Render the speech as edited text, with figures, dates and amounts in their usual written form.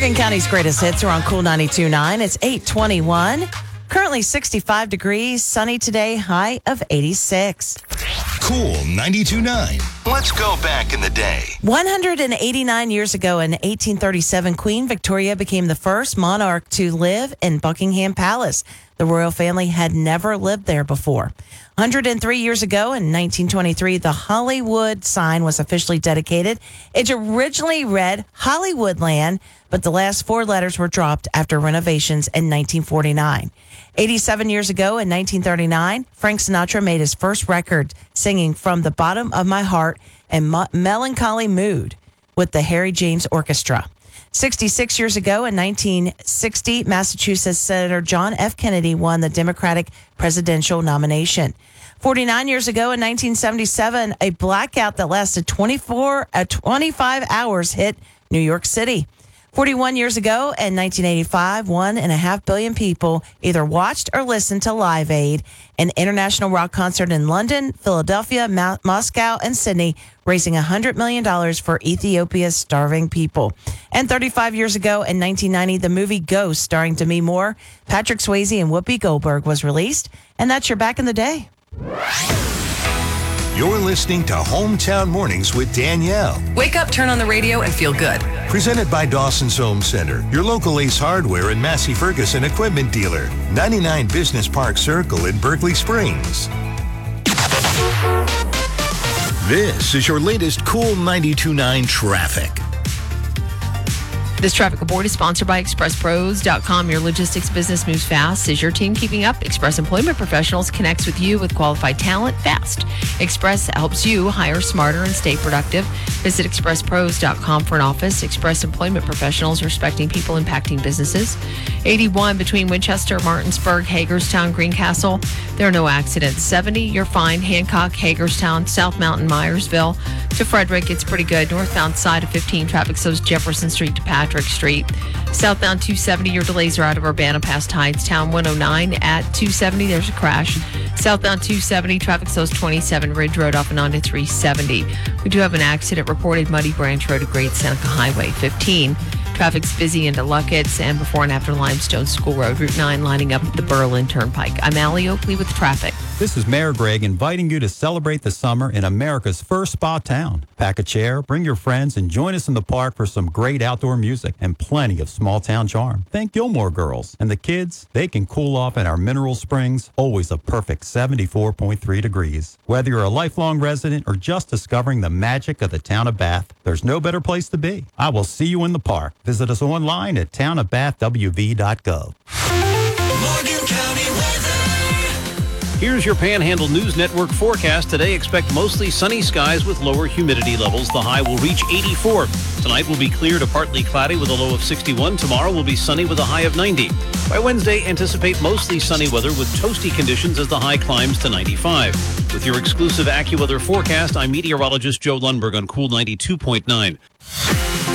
Morgan County's greatest hits are on Cool 92.9. It's 8:21. Currently 65 degrees, sunny today, high of 86. Cool 92.9. Let's go back in the day. 189 years ago in 1837, Queen Victoria became the first monarch to live in Buckingham Palace. The royal family had never lived there before. 103 years ago in 1923, the Hollywood sign was officially dedicated. It originally read Hollywoodland, but the last four letters were dropped after renovations in 1949. 87 years ago in 1939, Frank Sinatra made his first record singing From the Bottom of My Heart and Melancholy Mood with the Harry James Orchestra. 66 years ago in 1960, Massachusetts Senator John F. Kennedy won the Democratic presidential nomination. 49 years ago in 1977, a blackout that lasted 25 hours hit New York City. 41 years ago in 1985, 1.5 billion people either watched or listened to Live Aid, an international rock concert in London, Philadelphia, Moscow, and Sydney, raising $100 million for Ethiopia's starving people. And 35 years ago in 1990, the movie Ghost, starring Demi Moore, Patrick Swayze, and Whoopi Goldberg, was released. And that's your Back in the Day. You're listening to Hometown Mornings with Danielle. Wake up, turn on the radio, and feel good. Presented by Dawson's Home Center, your local Ace Hardware and Massey Ferguson equipment dealer. 99 Business Park Circle in Berkeley Springs. This is your latest Cool 92.9 traffic. This traffic report is sponsored by ExpressPros.com. Your logistics business moves fast. Is your team keeping up? Express Employment Professionals connects with you with qualified talent fast. Express helps you hire smarter and stay productive. Visit ExpressPros.com for an office. Express Employment Professionals, respecting people, impacting businesses. 81 between Winchester, Martinsburg, Hagerstown, Greencastle. There are no accidents. 70, you're fine. Hancock, Hagerstown, South Mountain, Myersville to Frederick. It's pretty good. Northbound side of 15, traffic slows Jefferson Street to Patrick Street. Southbound 270, your delays are out of Urbana past Hydetown. 109 at 270, there's a crash. Southbound 270, traffic slows 27 Ridge Road off and on to 370. We do have an accident reported Muddy Branch Road to Great Seneca Highway 15. Traffic's busy into Luckett's and before and after Limestone School Road. Route 9 lining up at the Berlin Turnpike. I'm Allie Oakley with traffic. This is Mayor Greg inviting you to celebrate the summer in America's first spa town. Pack a chair, bring your friends, and join us in the park for some great outdoor music and plenty of small town charm. Think Gilmore Girls. And the kids, they can cool off in our mineral springs, always a perfect 74.3 degrees. Whether you're a lifelong resident or just discovering the magic of the town of Bath, there's no better place to be. I will see you in the park. Visit us online at townofbathwv.gov. Morgan County weather. Here's your Panhandle News Network forecast. Today, expect mostly sunny skies with lower humidity levels. The high will reach 84. Tonight will be clear to partly cloudy with a low of 61. Tomorrow will be sunny with a high of 90. By Wednesday, anticipate mostly sunny weather with toasty conditions as the high climbs to 95. With your exclusive AccuWeather forecast, I'm meteorologist Joe Lundberg on Cool 92.9.